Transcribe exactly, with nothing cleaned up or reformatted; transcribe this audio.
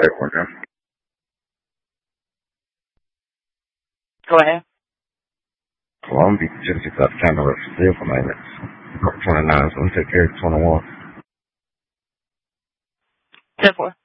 paperwork. Huh? Go ahead. Long Beach just got kind of for vehicle maintenance. twenty-nine, so I'm going to take care of twenty-one. ten four.